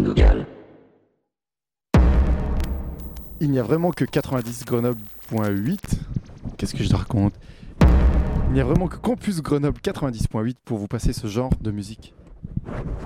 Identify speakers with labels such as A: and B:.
A: Google.
B: Il n'y a vraiment que 90 Grenoble.8. Qu'est-ce que je raconte? Il n'y a vraiment que Campus Grenoble 90.8 pour vous passer ce genre de musique.